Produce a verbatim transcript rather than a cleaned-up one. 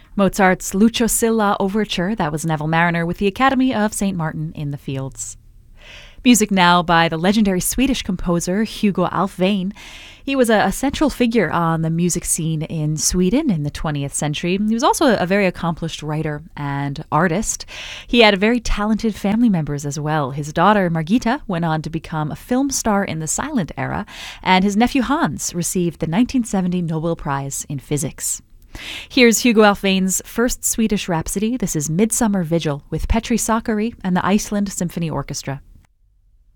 Mozart's Lucio Silla Overture, that was Neville Marriner with the Academy of Saint Martin in the Fields. Music now by the legendary Swedish composer Hugo Alfvén. He was a, a central figure on the music scene in Sweden in the twentieth century. He was also a very accomplished writer and artist. He had very talented family members as well. His daughter Margita went on to become a film star in the silent era, and his nephew Hans received the nineteen seventy Nobel Prize in Physics. Here's Hugo Alfvén's first Swedish Rhapsody. This is Midsummer Vigil with Petri Sakari and the Iceland Symphony Orchestra.